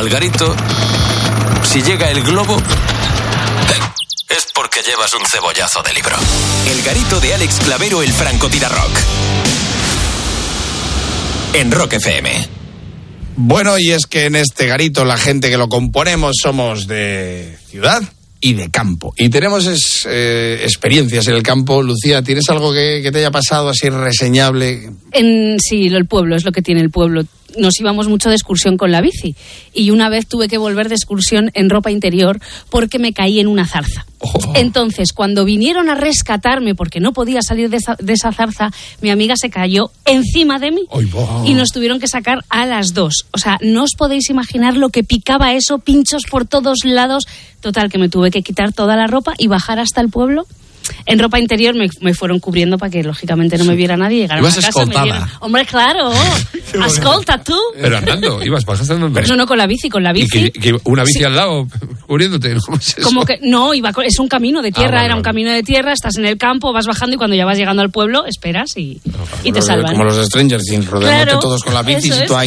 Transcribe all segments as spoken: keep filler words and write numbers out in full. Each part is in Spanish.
al garito, si llega el globo, es porque llevas un cebollazo de libro. El garito de Alex Clavero, el francotirador. En Rock F M. Bueno, y es que en este garito la gente que lo componemos somos de ciudad y de campo. Y tenemos es, eh, experiencias en el campo. Lucía, ¿tienes algo que, que te haya pasado así reseñable? En, sí, el pueblo es lo que tiene el pueblo. Nos íbamos mucho de excursión con la bici. Y una vez tuve que volver de excursión en ropa interior porque me caí en una zarza. Oh. Entonces, cuando vinieron a rescatarme porque no podía salir de esa, de esa zarza, mi amiga se cayó encima de mí. Oh, wow. Y nos tuvieron que sacar a las dos. O sea, no os podéis imaginar lo que picaba eso, pinchos por todos lados. Total, que me tuve que quitar toda la ropa y bajar hasta el pueblo. En ropa interior me, me fueron cubriendo para que lógicamente no me viera nadie. Llegaron a casa, escoltada? Me vieron. Hombre, claro. Escolta tú. Pero andando, ibas, bajaste andando. Pero no, no, con la bici, con la bici. ¿Y que, que una bici sí. al lado cubriéndote? ¿Cómo es eso? Como que no, iba con, es un camino de tierra, ah, vale, era un vale. camino de tierra, estás en el campo, vas bajando y cuando ya vas llegando al pueblo, esperas y, no, y te salvan. Como los de Stranger Things, rodeándote claro, todos con la bici y tú ahí...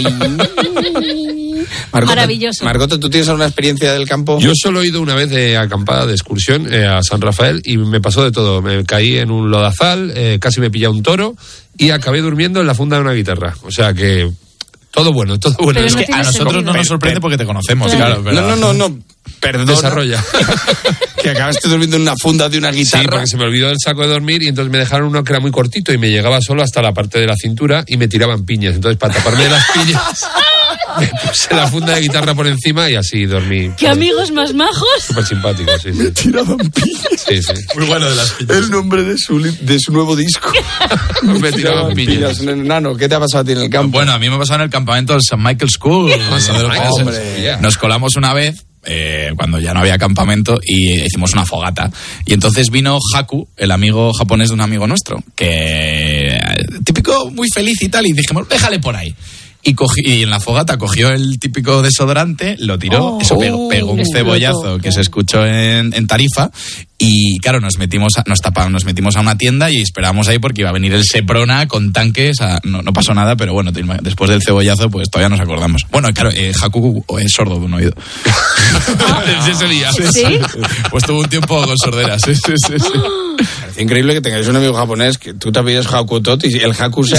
Margote, maravilloso. Margote, ¿tú tienes alguna experiencia del campo? Yo solo he ido una vez de acampada, de excursión, eh, a San Rafael y me pasó de todo. Me caí en un lodazal, eh, casi me pillé un toro y acabé durmiendo en la funda de una guitarra. O sea que... Todo bueno, todo bueno. Pero es que a nosotros sentido. no nos sorprende porque te conocemos. Claro, claro pero... No, no, no, no. Perdona. Desarrolla. Que acabaste durmiendo en una funda de una guitarra. Sí, porque se me olvidó el saco de dormir y entonces me dejaron uno que era muy cortito y me llegaba solo hasta la parte de la cintura y me tiraban piñas. Entonces, para taparme las piñas, me puse la funda de guitarra por encima y así dormí. ¡Qué amigos más majos! Súper simpático, sí, sí. Me tiraban piñas. Sí, sí. Muy bueno de las piñas. El nombre de su, de su nuevo disco. me, me tiraban piñas. piñas. Nano, ¿qué te ha pasado a ti en el campo? Bueno, a mí me ha pasado en el campamento del Saint Michael School. Hombre. Nos colamos una vez. Eh, cuando ya no había campamento y hicimos una fogata y entonces vino Haku, el amigo japonés de un amigo nuestro que típico muy feliz y tal y dijimos déjale por ahí y, cogí, y en la fogata cogió el típico desodorante, lo tiró, oh, eso pegó, pegó un cebollazo que se escuchó en, en Tarifa y claro, nos metimos a, nos tapamos, nos metimos a una tienda y esperábamos ahí porque iba a venir el Seprona con tanques, a, no, no pasó nada, pero bueno, después del cebollazo pues todavía nos acordamos. Bueno, claro, eh, Haku es sordo de un oído. Desde ese día. ¿Sí? Pues tuvo un tiempo con sorderas. Sí, sí, sí, sí. Parece increíble que tengáis un amigo japonés que tú te pides Haku Tot y el Haku sea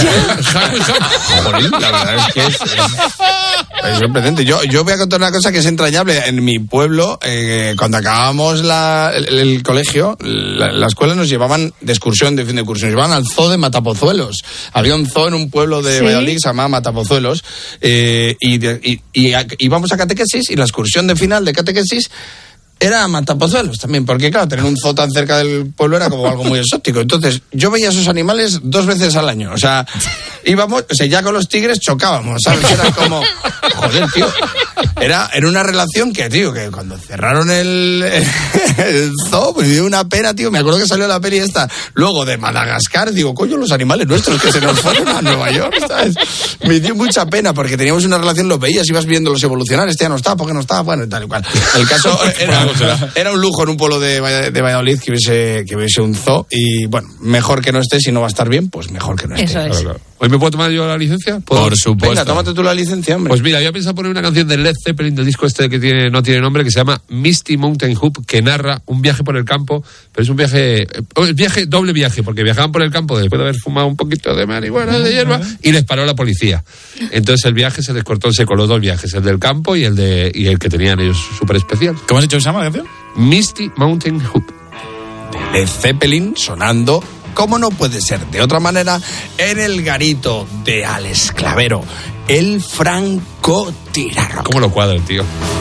él. La verdad es que es, es, es sorprendente. Yo, yo voy a contar una cosa que es entrañable. En mi pueblo, eh, cuando acabábamos la, el, el colegio, la, la escuela nos llevaban de excursión, de fin de curso, nos llevaban al zoo de Matapozuelos. Había un zoo en un pueblo de ¿Sí? Valladolid que se llamaba Matapozuelos eh, y, de, y, y íbamos a catequesis y la excursión de final de catequesis era a Matapozuelos también, porque claro, tener un zoo tan cerca del pueblo era como algo muy exótico. Entonces, yo veía esos animales dos veces al año. O sea, íbamos, o sea, ya con los tigres chocábamos, ¿sabes? Era como, joder, tío. Era, era una relación que, tío, que cuando cerraron el, el zoo, me dio una pena, tío. Me acuerdo que salió la peli esta. Luego de Madagascar, digo, coño, los animales nuestros que se nos fueron a Nueva York, ¿sabes? Me dio mucha pena porque teníamos una relación, los veías, ibas viéndolos evolucionar. Este ya no está, porque no está, bueno, y tal y cual. El caso era... Era un lujo en un pueblo de, de Valladolid que hubiese, que hubiese un zoo y bueno, mejor que no esté, si no va a estar bien, pues mejor que no esté. Eso es. Claro, claro. ¿Hoy me puedo tomar yo la licencia? ¿Puedo? Por supuesto. Venga, tómate tú la licencia, hombre. Pues mira, yo había pensado poner una canción de Led Zeppelin del disco este que tiene, no tiene nombre, que se llama Misty Mountain Hoop, que narra un viaje por el campo, pero es un viaje, el viaje doble viaje, porque viajaban por el campo después de haber fumado un poquito de marihuana, de hierba, y les paró la policía. Entonces el viaje se les cortó en seco, los dos viajes, el del campo y el de y el que tenían ellos súper especial. ¿Cómo has dicho que se llama la canción? Misty Mountain Hoop. De Led Zeppelin sonando, como no puede ser de otra manera, en el garito de Alex Clavero, el francotirador. ¿Cómo lo cuadra el tío?